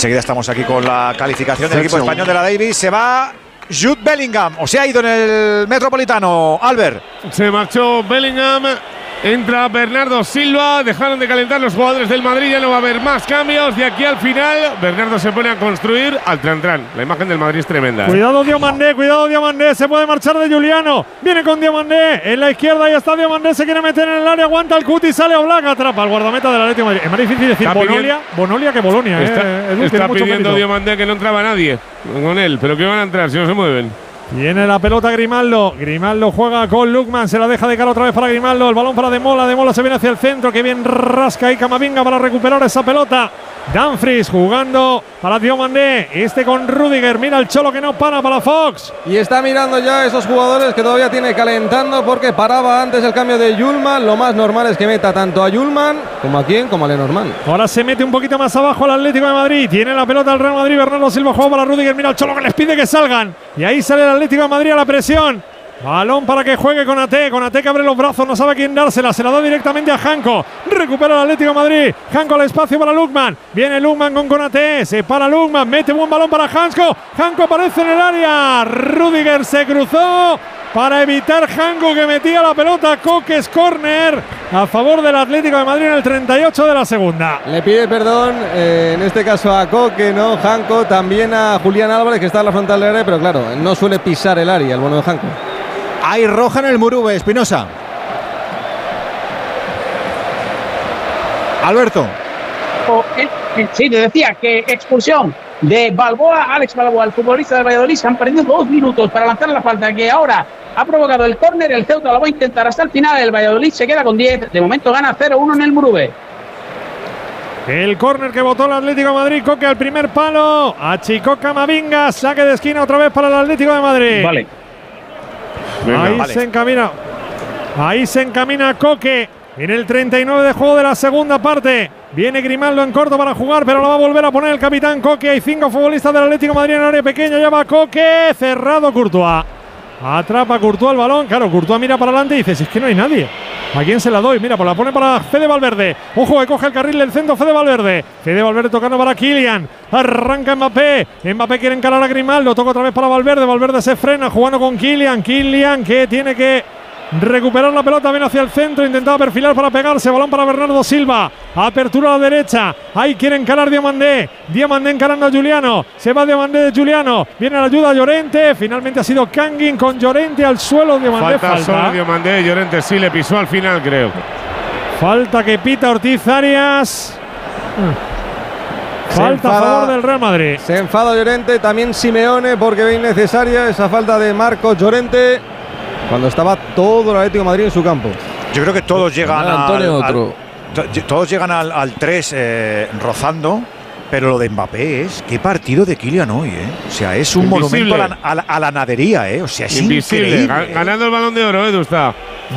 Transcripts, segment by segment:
Enseguida estamos aquí con la calificación del equipo español de la Davis. Se va Jude Bellingham, o se ha ido en el Metropolitano, Albert. Se marchó Bellingham, entra Bernardo Silva, dejaron de calentar los jugadores del Madrid, ya no va a haber más cambios. De aquí al final, Bernardo se pone a construir al tran-tran. La imagen del Madrid es tremenda. Cuidado Diomandé, se puede marchar de Giuliano. Viene con Diomandé, en la izquierda ya está Diomandé, se quiere meter en el área, aguanta el Cuti, sale Oblak, atrapa al guardameta del Atlético de Madrid. Es más difícil decir Bonolia que Bolonia. Está pidiendo Diomandé que no entraba nadie con él, pero que van a entrar si no se mueven. Tiene la pelota Grimaldo. Grimaldo juega con Lukman. Se la deja de cara otra vez para Grimaldo. El balón para De Mola. De Mola se viene hacia el centro. Que bien rasca ahí Camavinga para recuperar esa pelota. Dumfries jugando para Diomandé. Con Rudiger. Mira el Cholo que no para Fox. Y está mirando ya esos jugadores que todavía tiene calentando porque paraba antes el cambio de Yulman. Lo más normal es que meta tanto a Yulman como a quién, como a Lenormand. Ahora se mete un poquito más abajo el Atlético de Madrid. Tiene la pelota el Real Madrid. Bernardo Silva juega para Rudiger. Mira el Cholo que les pide que salgan. Y ahí sale el Atlético de Madrid a la presión. Balón para que juegue con Ate que abre los brazos, no sabe a quién dársela, se la da directamente a Janko. Recupera el Atlético de Madrid. Janko al espacio para Lukman. Viene Lukman con Konaté, se para Lukman, mete buen balón para Janko. Janko aparece en el área. Rudiger se cruzó para evitar Janko que metía la pelota. Coque, córner a favor del Atlético de Madrid en el 38 de la segunda. Le pide perdón, en este caso a Coque, no Janko, también a Julián Álvarez que está en la frontal del área, pero claro, no suele pisar el área el bueno de Janko. Hay roja en el Murube, Espinosa. Alberto. Sí, te decía que expulsión de Balboa, Alex Balboa, el futbolista del Valladolid. Se han perdido 2 minutos para lanzar la falta que ahora ha provocado el córner. El Ceuta lo va a intentar hasta el final. El Valladolid se queda con 10. De momento gana 0-1 en el Murube. El córner que votó el Atlético de Madrid. Coque al primer palo. Achicó Camavinga. Saque de esquina otra vez para el Atlético de Madrid. Vale. Venga, ahí se encamina Coque en el 39 de juego de la segunda parte. Viene Grimaldo en corto para jugar, pero lo va a volver a poner el capitán Coque. Hay 5 futbolistas del Atlético de Madrid en área pequeña. Ya va Coque, cerrado Courtois. Atrapa Courtois el balón. Claro, Courtois mira para adelante y dice: si es que no hay nadie. ¿A quién se la doy? Mira, pues la pone para Fede Valverde. Ojo, que coge el carril del centro Fede Valverde. Fede Valverde tocando para Kylian. Arranca Mbappé. Mbappé quiere encarar a Grimaldo. Toca otra vez para Valverde. Valverde se frena jugando con Kylian. Kylian que tiene que recuperar la pelota, viene hacia el centro, intentaba perfilar para pegarse, balón para Bernardo Silva, apertura a la derecha, ahí quiere encarar Diomandé encarando a Giuliano, se va Diomandé de Giuliano, viene la ayuda a Llorente, finalmente ha sido Kangin con Llorente al suelo. Diomandé falta. Solo Diomandé, Llorente sí le pisó al final, creo. Falta que pita Ortiz Arias. Falta a favor del Real Madrid. Se enfada Llorente, también Simeone, porque ve innecesaria esa falta de Marcos Llorente cuando estaba todo el Atlético de Madrid en su campo. Yo creo que todos llegan todos llegan al 3 rozando, pero lo de Mbappé es qué partido de Kylian hoy, O sea, es un monumento a la nadería, O sea, es invisible. Increíble. Ganando el Balón de Oro, Edu está.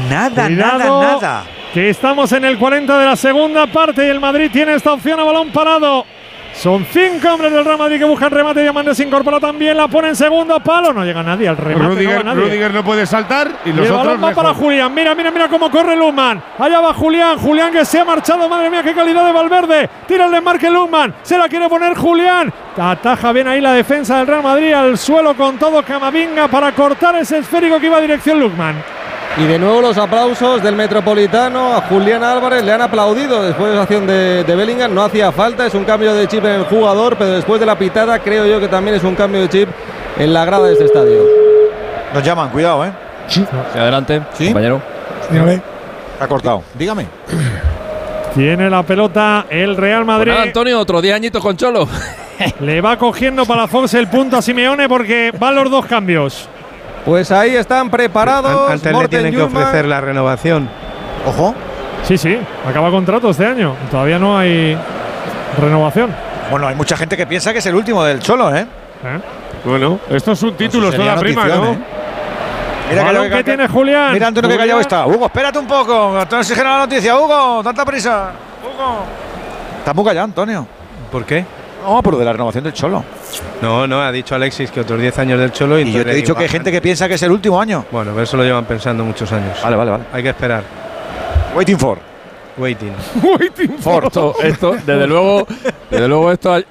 Nada. Que estamos en el 40 de la segunda parte y el Madrid tiene esta opción a balón parado. Son 5 hombres del Real Madrid que buscan remate. Diamante se incorpora también, la pone en segundo palo. No llega nadie al remate. Rudiger no puede saltar y los el otros balón va para Julián. Mira cómo corre Lukman. Allá va Julián. Julián que se ha marchado. Madre mía, qué calidad de Valverde. Tira el desmarque Lukman. Se la quiere poner Julián. Ataja bien ahí la defensa del Real Madrid. Al suelo con todo Camavinga para cortar ese esférico que iba a dirección Lukman. Y de nuevo los aplausos del Metropolitano a Julián Álvarez. Le han aplaudido después de la acción de Bellingham. No hacía falta, es un cambio de chip en el jugador, pero después de la pitada creo yo que también es un cambio de chip en la grada de este estadio. Nos llaman, cuidado, Sí. Adelante, ¿sí? Compañero. Dígame. Ha cortado. Dígame. Tiene la pelota el Real Madrid. Pues nada, Antonio, otro 10 añitos con Cholo. Le va cogiendo Palafox el punto a Simeone porque van los 2 cambios. Pues ahí están preparados. Antes le tienen que ofrecer la renovación. Ojo. Sí, acaba contrato este año. Todavía no hay renovación. Bueno, hay mucha gente que piensa que es el último del Cholo, Bueno, estos son títulos toda prima, ¿no? Mira que tiene Julián. Mira, Antonio, que callado está. Hugo, espérate un poco. Antonio oxigena la noticia. Hugo, tanta prisa. Hugo. Estás muy callado, Antonio. ¿Por qué? No, por lo de la renovación del Cholo. No, ha dicho Alexis que otros 10 años del Cholo. Y yo te he dicho que hay gente que piensa que es el último año. Bueno, pero eso lo llevan pensando muchos años. Vale. Hay que esperar. Waiting for. Esto, desde luego esto